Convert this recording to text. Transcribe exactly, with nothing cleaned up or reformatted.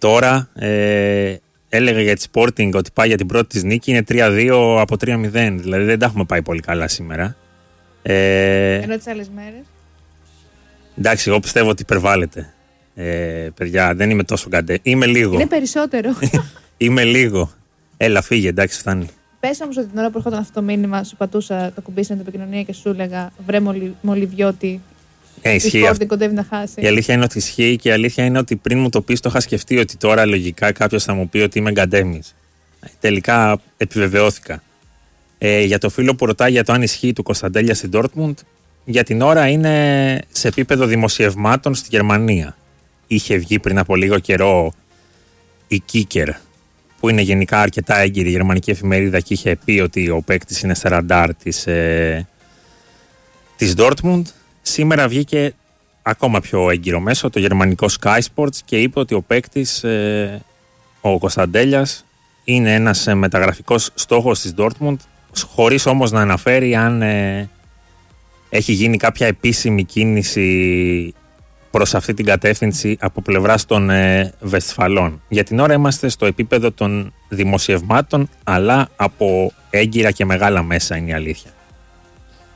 τώρα ε, έλεγε για τη Sporting ότι πάει για την πρώτη της νίκη, είναι τρία δύο από τρία μηδέν. Δηλαδή δεν τα έχουμε πάει πολύ καλά σήμερα. Ε, Ενώ τις άλλες μέρες. Εντάξει, εγώ πιστεύω ότι υπερβάλλεται. Ε, παιδιά, δεν είμαι τόσο καντέ. Είμαι λίγο. Είναι περισσότερο. Είμαι λίγο. Έλα, φύγε, εντάξει, φτάνει. Πες όμως ότι την ώρα που ερχόταν αυτό το μήνυμα, σου πατούσα το κουμπί στην επικοινωνία και σου έλεγα βρε μολυ, Μολυβιώτη. Ε, ισχύει. Η Sporting κοντεύει να χάσει. Η αλήθεια είναι ότι ισχύει και η αλήθεια είναι ότι πριν μου το πεις το είχα σκεφτεί ότι τώρα λογικά κάποιος θα μου πει ότι είμαι γκαντέμις. Τελικά επιβεβαιώθηκα. Ε, για το φίλο που ρωτάει για το αν ισχύει του Κωνσταντέλια στην Dortmund, για την ώρα είναι σε επίπεδο δημοσιευμάτων στη Γερμανία. Είχε βγει πριν από λίγο καιρό η Kicker, που είναι γενικά αρκετά έγκυρη γερμανική εφημερίδα, και είχε πει ότι ο παίκτης είναι σε ραντάρ της, ε, της Dortmund. Σήμερα βγήκε ακόμα πιο έγκυρο μέσο, το γερμανικό Sky Sports, και είπε ότι ο παίκτης, ε, ο Κωνσταντέλιας, είναι ένας ε, μεταγραφικός στόχος της Dortmund, χωρίς όμως να αναφέρει αν ε, έχει γίνει κάποια επίσημη κίνηση προς αυτή την κατεύθυνση από πλευράς των ε, Βεσφαλών. Για την ώρα είμαστε στο επίπεδο των δημοσιευμάτων, αλλά από έγκυρα και μεγάλα μέσα είναι η αλήθεια.